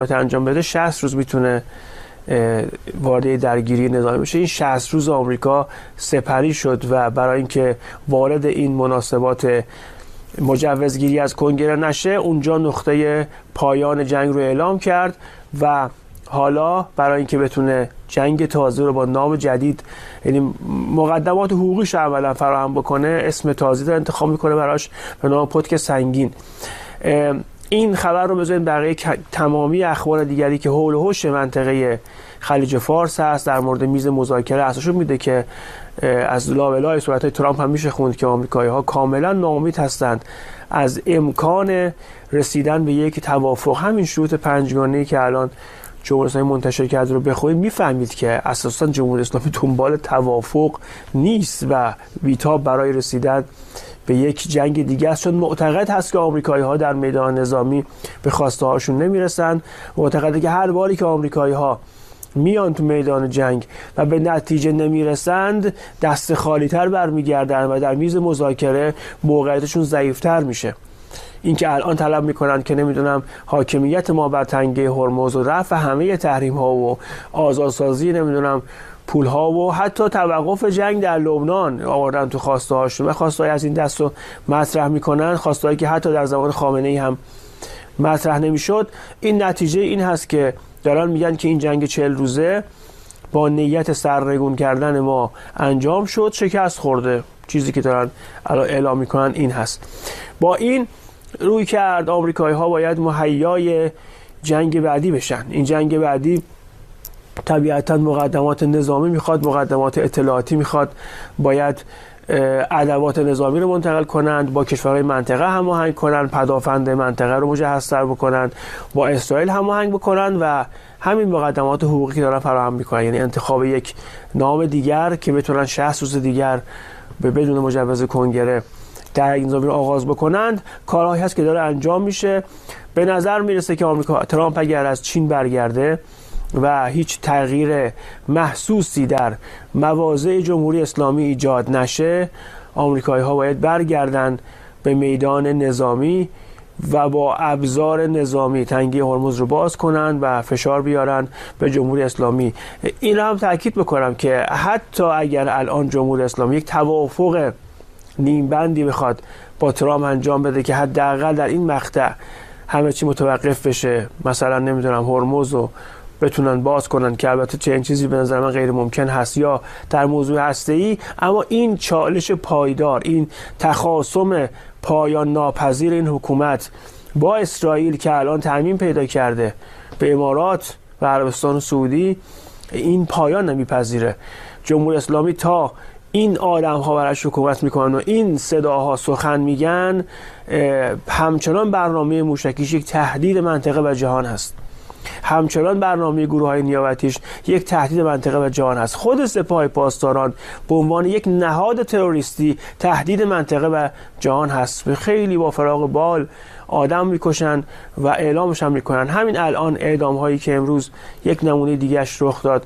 انجام بده 60 روز میتونه وارد درگیری نظامی بشه. این 60 روز آمریکا سپری شد و برای اینکه وارد این مناسبات مجوزگیری از کنگره نشه اونجا نقطه پایان جنگ رو اعلام کرد و حالا برای اینکه بتونه جنگ تازه رو با نام جدید، یعنی مقدمات حقوقیش اولا فراهم بکنه، اسم تازه رو انتخاب میکنه براش به نام پتک سنگین. این خبر رو بذاریم بقیه تمامی اخبار دیگری که حول و حوش منطقه خلیج فارس هست در مورد میز مذاکره اساسش میده که از لابلای صحبت‌های ترامپ هم میشه خوند که آمریکایی‌ها کاملا ناامید هستند از امکان رسیدن به یک توافق. همین شروط پنجگانه‌ای که الان جمهوری اسلامی منتشر کرده رو بخونید میفهمید که اساسا جمهوری اسلامی دنبال توافق نیست و بیتاب برای رسیدن به یک جنگ دیگه است، چون معتقد هست که آمریکایی‌ها در میدان نظامی به خواسته هاشون نمیرسن. معتقده که هر باری که آمریکایی‌ها میان تو میدان جنگ و به نتیجه نمیرسند دست خالی تر برمیگردن و در میز مذاکره موقعیتشون ضعیفتر میشه. این که الان طلب میکنن که نمیدونم حاکمیت ما بر تنگه هرمز و رفع همه تحریم ها و آزادسازی نمیدونم پول ها و حتی توقف جنگ در لبنان آوردن تو خواسته هاشون و خواسته های از این دست رو مطرح میکنن، خواسته هایی که حتی در زمان خامنه ای هم مطرح نمیشد. این نتیجه این هست که دارن میگن که این جنگ 40 روزه با نیت سرنگون کردن ما انجام شد، شکست خورده. چیزی که دارن اعلام میکنن این هست. با این روی کرد آمریکایی ها باید مهیای جنگ بعدی بشن. این جنگ بعدی طبیعتا مقدمات نظامی میخواد، مقدمات اطلاعاتی میخواد، باید ادوات نظامی رو منتقل کنند، با کشورهای منطقه هماهنگ کنند، پدافند منطقه رو مجهزتر بکنند، با اسرائیل هماهنگ بکنند و همین مقدمات حقوقی که دارن فراهم میکنن، یعنی انتخاب یک نام دیگر که بتونن 60 روز دیگر بدون مجوز کنگره در نظامی رو آغاز بکنند، کارهایی هست که داره انجام میشه. به نظر میرسه که ترامپ اگر از چین برگرده و هیچ تغییر محسوسی در مواضع جمهوری اسلامی ایجاد نشه، آمریکایی ها باید برگردن به میدان نظامی و با ابزار نظامی تنگه هرمز رو باز کنن و فشار بیارن به جمهوری اسلامی. این رو هم تاکید بکنم که حتی اگر الان جمهوری اسلامی یک توافق نیم بندی بخواد با ترامپ انجام بده که حداقل در این مقطع همه چی متوقف بشه، مثلا نمیدونم هرمز رو بتونن باز کنن که البته چنین چیزی به نظر من غیر ممکن هست، یا در موضوع هسته‌ای، اما این چالش پایدار، این تخاصم پایان ناپذیر این حکومت با اسرائیل که الان تعمیم پیدا کرده به امارات و عربستان سعودی، این پایان نمیپذیره. جمهوری اسلامی تا این آدم ها براش حکومت میکنن و این صداها سخن میگن، همچنان برنامه موشکیش یک تهدید منطقه و جهان هست، همچنان برنامه گروه های نیابتیش یک تهدید منطقه و جهان هست. خود سپاه پاسداران به عنوان یک نهاد تروریستی تهدید منطقه و جهان هست. خیلی با فراغ بال آدم میکشن و اعلامش هم میکنن. همین الان اعدام هایی که امروز یک نمونه دیگهش رخ داد،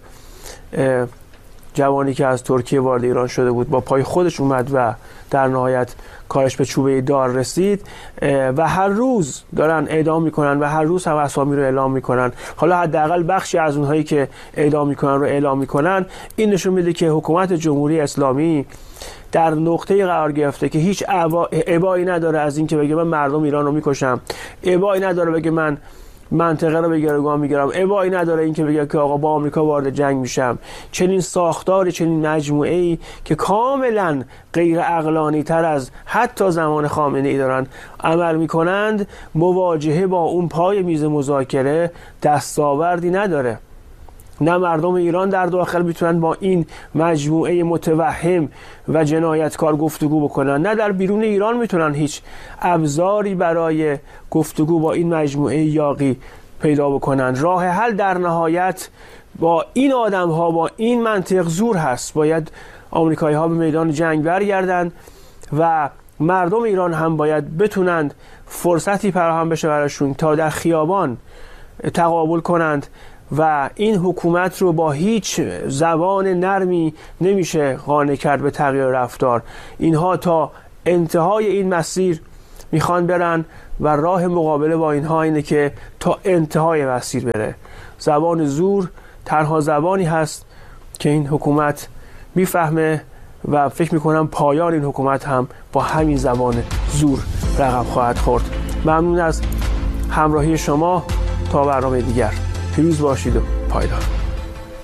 جوانی که از ترکیه وارد ایران شده بود با پای خودش اومد و در نهایت کارش به چوبه دار رسید و هر روز دارن اعدام میکنن و هر روز هم اسامی رو اعلام میکنن. حالا حداقل بخشی از اونهایی که اعدام میکنن رو اعلام میکنن. این نشون میده که حکومت جمهوری اسلامی در نقطه قرار گرفته که هیچ ابایی نداره از این که بگه من مردم ایران رو میکشم، ابایی نداره بگه من منطقه رو به گروگان میگیرم، ابایی نداره این که بگه که آقا با آمریکا وارد جنگ میشم. چنین ساختاری، چنین مجموعه‌ای که کاملا غیر عقلانی تر از حتی زمان خامنه ای دارن عمل میکنند، مواجهه با اون پای میز مذاکره دستاوردی نداره. نه مردم ایران در داخل میتونن با این مجموعه متوهم و جنایتکار گفتگو بکنن، نه در بیرون ایران میتونن هیچ ابزاری برای گفتگو با این مجموعه یاغی پیدا بکنن. راه حل در نهایت با این آدم ها، با این منطق زور هست. باید آمریکایی ها به میدان جنگ برگردن و مردم ایران هم باید بتونند فرصتی فراهم بشه براشون تا در خیابان تقابل کنند و این حکومت رو با هیچ زبان نرمی نمیشه قانع کرد به تغییر رفتار. اینها تا انتهای این مسیر میخوان برن و راه مقابله با اینها اینه که تا انتهای مسیر بره. زبان زور تنها زبانی هست که این حکومت میفهمه و فکر میکنم پایان این حکومت هم با همین زبان زور رقم خواهد خورد. ممنون از همراهی شما. تا برنامه دیگر پیروز باشید و پایدار.